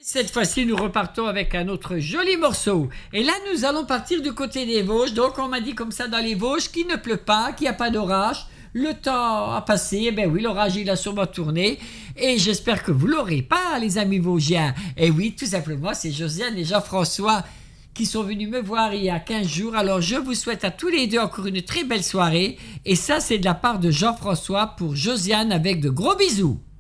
Cette fois-ci, nous repartons avec un autre joli morceau. Et là, nous allons partir du côté des Vosges. Donc, on m'a dit comme ça dans les Vosges qu'il ne pleut pas, qu'il n'y a pas d'orage. Le temps a passé. Eh bien oui, l'orage, il a sûrement tourné. Et j'espère que vous ne l'aurez pas, les amis vosgiens. Et oui, tout simplement, c'est Josiane et Jean-François qui sont venus me voir il y a 15 jours. Alors, je vous souhaite à tous les deux encore une très belle soirée. Et ça, c'est de la part de Jean-François pour Josiane avec de gros bisous.